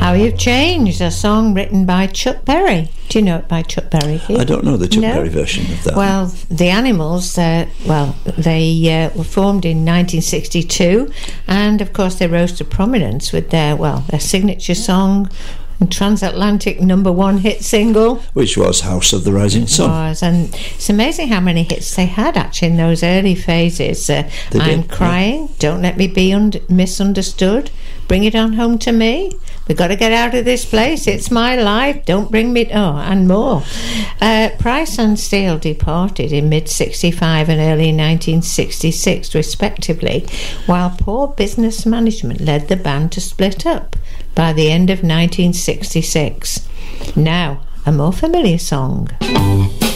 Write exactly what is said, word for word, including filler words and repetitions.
How You've Changed, a song written by Chuck Berry. Do you know it by Chuck Berry, Keith? I don't know the Chuck No? Berry version of that. Well, the Animals, uh, well, they uh, were formed in nineteen sixty-two, and of course they rose to prominence with their, well, their signature song and transatlantic number one hit single, which was House of the Rising Sun. Was, and it's amazing how many hits they had actually in those early phases. Uh, They I'm did, Crying, yeah. Don't Let Me Be und- Misunderstood, Bring It On Home to Me, We've Got to Get Out of This Place, It's My Life, Don't Bring Me... Oh, and more. Uh, Price and Steele departed in mid sixty-five and early nineteen sixty-six, respectively, while poor business management led the band to split up by the end of nineteen sixty-six. Now, a more familiar song.